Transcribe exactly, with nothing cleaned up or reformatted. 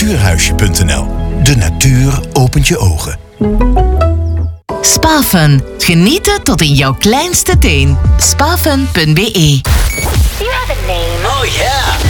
natuurhuisje punt n l. De natuur opent je ogen. Spafun. Genieten tot in jouw kleinste teen. spafun punt b e. You have a name. Oh yeah!